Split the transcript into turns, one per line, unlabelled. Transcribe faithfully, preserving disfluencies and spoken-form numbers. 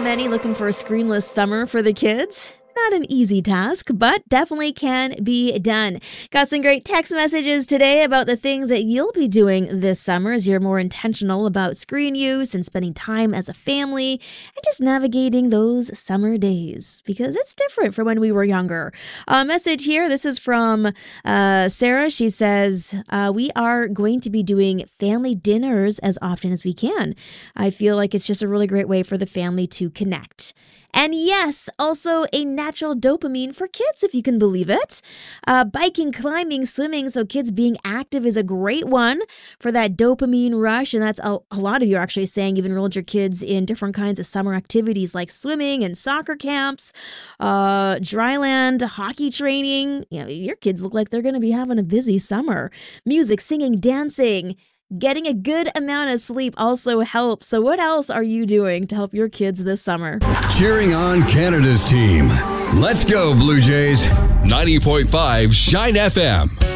many looking for a screenless summer for the kids. Not an easy task, but definitely can be done. Got some great text messages today about the things that you'll be doing this summer as you're more intentional about screen use and spending time as a family and just navigating those summer days because it's different from when we were younger. A message here, this is from uh, Sarah. She says, uh, we are going to be doing family dinners as often as we can. I feel like it's just a really great way for the family to connect. And yes, also a natural dopamine for kids, if you can believe it. Uh, biking, climbing, swimming, so kids being active is a great one for that dopamine rush. And that's a, a lot of you are actually saying you've enrolled your kids in different kinds of summer activities like swimming and soccer camps, uh, dryland, hockey training. You know, your kids look like they're going to be having a busy summer. Music, singing, dancing. Getting a good amount of sleep also helps. So what else are you doing to help your kids this summer?
Cheering on Canada's team. Let's go, Blue Jays. ninety point five Shine F M.